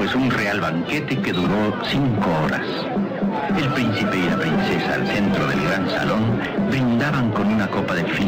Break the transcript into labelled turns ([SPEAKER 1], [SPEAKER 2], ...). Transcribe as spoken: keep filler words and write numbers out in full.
[SPEAKER 1] pues un real banquete que duró cinco horas. El príncipe y la princesa al centro del gran salón brindaban con una copa de